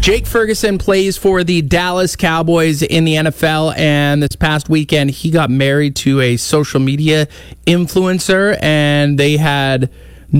Jake Ferguson plays for the Dallas Cowboys in the NFL, and this past weekend he got married to a social media influencer, and they had